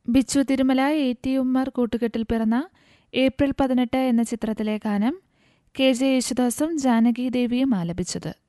ബിച്ചു തിരുമല എ.ടി. ഉമ്മർ കൂട്ടുകെട്ടിൽ പിറന്ന ഏപ്രിൽ 18 എന്ന ചിത്രത്തിലെ ഗാനം കെ.ജെ. യേശുദാസും ജാനകി ദേവിയും ആലപിച്ചത്.